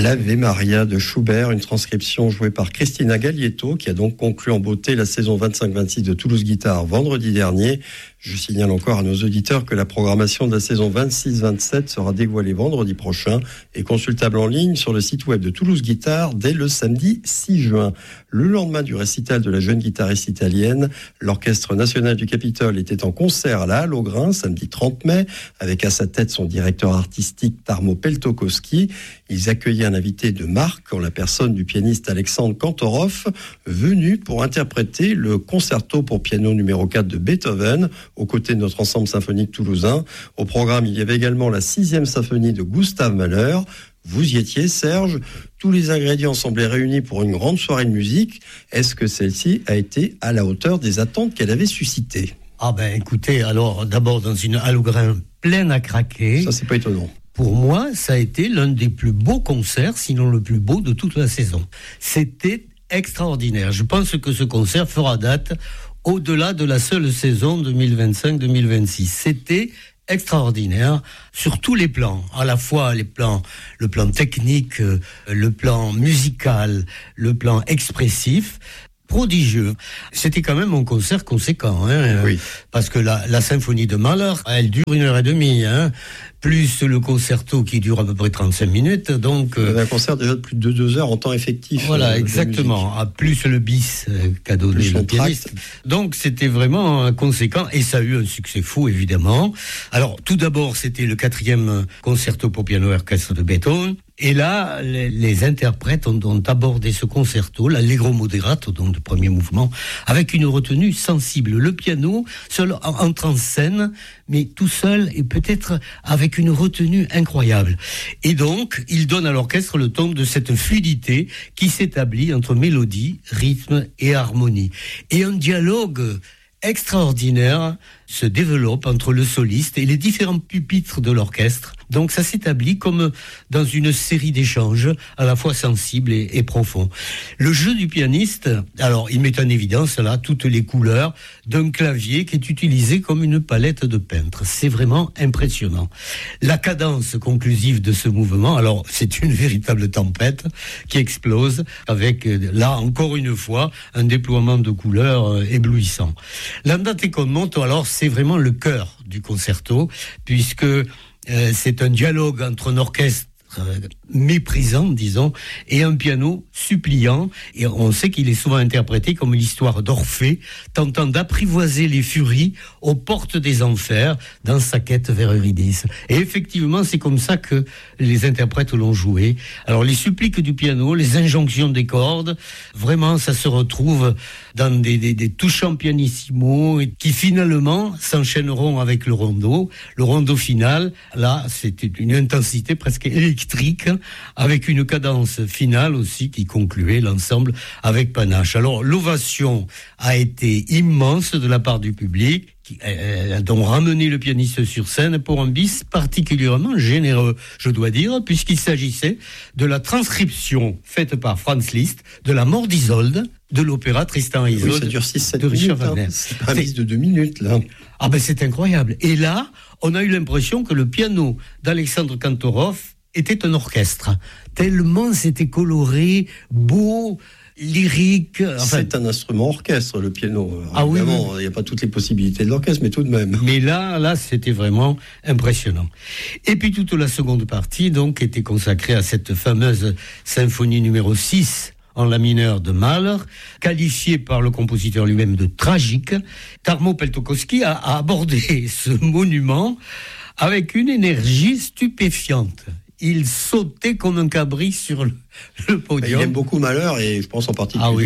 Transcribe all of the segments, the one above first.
L'Ave Maria de Schubert, une transcription jouée par Christina Gaglietto, qui a donc conclu en beauté la saison 25-26 de Toulouse Guitare vendredi dernier. Je signale encore à nos auditeurs que la programmation de la saison 26-27 sera dévoilée vendredi prochain et consultable en ligne sur le site web de Toulouse Guitare dès le samedi 6 juin. Le lendemain du récital de la jeune guitariste italienne, l'Orchestre national du Capitole était en concert à la Halle au Grain, samedi 30 mai, avec à sa tête son directeur artistique Tarmo Peltokoski. Ils accueillaient un invité de marque en la personne du pianiste Alexandre Kantorov, venu pour interpréter le concerto pour piano numéro 4 de Beethoven, aux côtés de notre ensemble symphonique toulousain. Au programme, il y avait également la 6e symphonie de Gustav Mahler. Vous y étiez, Serge. Tous les ingrédients semblaient réunis pour une grande soirée de musique. Est-ce que celle-ci a été à la hauteur des attentes qu'elle avait suscitées ? Ah ben écoutez, alors d'abord dans une Halle au Grain pleine à craquer. Ça, c'est pas étonnant. Pour moi, ça a été l'un des plus beaux concerts, sinon le plus beau de toute la saison. C'était extraordinaire. Je pense que ce concert fera date au-delà de la seule saison 2025-2026. C'était extraordinaire sur tous les plans, à la fois le plan technique, le plan musical, le plan expressif. Prodigieux. C'était quand même un concert conséquent, oui. Parce que la symphonie de Mahler, elle dure 1h30, plus le concerto qui dure à peu près 35 minutes. Donc, un concert déjà de plus de 2 heures en temps effectif. Voilà, exactement. Plus le bis qu'a donné le pianiste. Donc c'était vraiment conséquent et ça a eu un succès fou, évidemment. Alors tout d'abord, c'était le 4e concerto pour piano et orchestre de Beethoven. Et là, les interprètes ont abordé ce concerto, l'allegro moderato, donc le premier mouvement, avec une retenue sensible. Le piano seul entre en scène, mais tout seul et peut-être avec une retenue incroyable. Et donc, il donne à l'orchestre le ton de cette fluidité qui s'établit entre mélodie, rythme et harmonie. Et un dialogue extraordinaire se développe entre le soliste et les différents pupitres de l'orchestre. Donc ça s'établit comme dans une série d'échanges à la fois sensibles et profonds. Le jeu du pianiste, alors il met en évidence là toutes les couleurs d'un clavier qui est utilisé comme une palette de peintre. C'est vraiment impressionnant. La cadence conclusive de ce mouvement, alors c'est une véritable tempête qui explose avec là encore une fois un déploiement de couleurs éblouissant. L'andante con moto, alors c'est vraiment le cœur du concerto puisque c'est un dialogue entre un orchestre méprisant, disons, et un piano suppliant. Et on sait qu'il est souvent interprété comme l'histoire d'Orphée, tentant d'apprivoiser les furies aux portes des enfers dans sa quête vers Eurydice. Et effectivement, c'est comme ça que les interprètes l'ont joué. Alors, les suppliques du piano, les injonctions des cordes, vraiment, ça se retrouve dans des touchants pianissimo qui finalement s'enchaîneront avec le rondo. Le rondo final, là, c'était une intensité presque électrique, avec une cadence finale aussi qui concluait l'ensemble avec panache. Alors, l'ovation a été immense de la part du public, qui a donc ramené le pianiste sur scène pour un bis particulièrement généreux, je dois dire, puisqu'il s'agissait de la transcription faite par Franz Liszt de la mort d'Isolde, de l'opéra Tristan et Isolde. Oui, ça dure 6-7 de Richard minutes. Wagner. C'est pas un bis de 2 minutes, là. Ah ben c'est incroyable. Et là, on a eu l'impression que le piano d'Alexandre Kantorov était un orchestre. Tellement c'était coloré, beau, lyrique. Enfin, c'est un instrument orchestre, le piano. Ah oui, évidemment, il n'y a pas toutes les possibilités de l'orchestre, mais tout de même. Mais là, c'était vraiment impressionnant. Et puis toute la seconde partie, donc, était consacrée à cette fameuse symphonie numéro 6 en la mineur de Mahler, qualifiée par le compositeur lui-même de tragique. Tarmo Peltokoski a abordé ce monument avec une énergie stupéfiante. Il sautait comme un cabri sur le podium. Il aime beaucoup Mahler et je pense en particulier. Ah oui,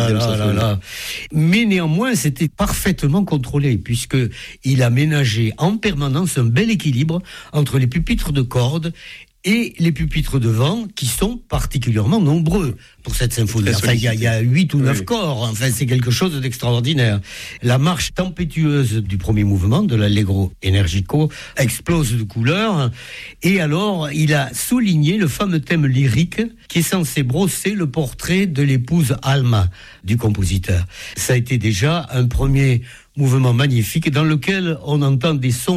là. Mais néanmoins, c'était parfaitement contrôlé puisque il a ménagé en permanence un bel équilibre entre les pupitres de cordes et les pupitres de vent qui sont particulièrement nombreux pour cette symphonie. Enfin, il y a 8 ou 9 corps. Enfin, c'est quelque chose d'extraordinaire. La marche tempétueuse du premier mouvement, de l'Allegro Energico, explose de couleurs. Et alors, il a souligné le fameux thème lyrique qui est censé brosser le portrait de l'épouse Alma du compositeur. Ça a été déjà un premier mouvement magnifique dans lequel on entend des sons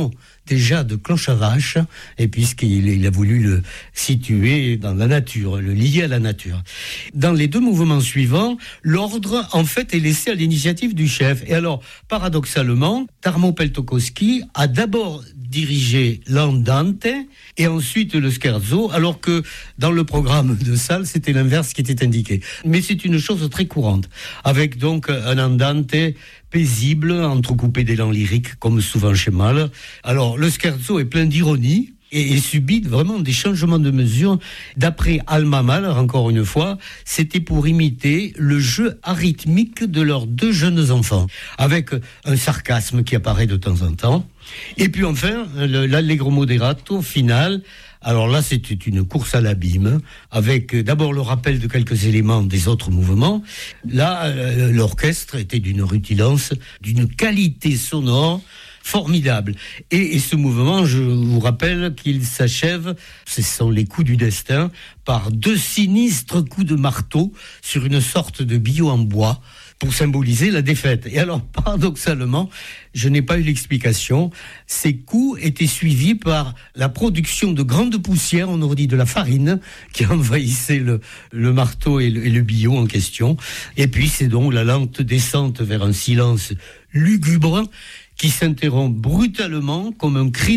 déjà de cloche à vache, et puisqu'il a voulu le situer dans la nature, le lier à la nature. Dans les deux mouvements suivants, l'ordre, en fait, est laissé à l'initiative du chef. Et alors, paradoxalement, Tarmo Peltokoski a d'abord dirigé l'andante et ensuite le scherzo, alors que dans le programme de salle, c'était l'inverse qui était indiqué. Mais c'est une chose très courante, avec donc un andante paisible, entrecoupé d'élan lyrique, comme souvent chez Mahler. Alors, le scherzo est plein d'ironie, et subit vraiment des changements de mesure. D'après Alma Mahler, encore une fois, c'était pour imiter le jeu arythmique de leurs deux jeunes enfants, avec un sarcasme qui apparaît de temps en temps. Et puis enfin, l'allegro moderato final. Alors là, c'était une course à l'abîme, avec d'abord le rappel de quelques éléments des autres mouvements. Là, l'orchestre était d'une rutilance, d'une qualité sonore formidable. Et ce mouvement, je vous rappelle qu'il s'achève, ce sont les coups du destin, par deux sinistres coups de marteau sur une sorte de billot en bois pour symboliser la défaite. Et alors, paradoxalement, je n'ai pas eu l'explication. Ces coups étaient suivis par la production de grandes poussières, on aurait dit de la farine, qui envahissait le marteau et le billot en question. Et puis, c'est donc la lente descente vers un silence lugubre qui s'interrompt brutalement comme un cri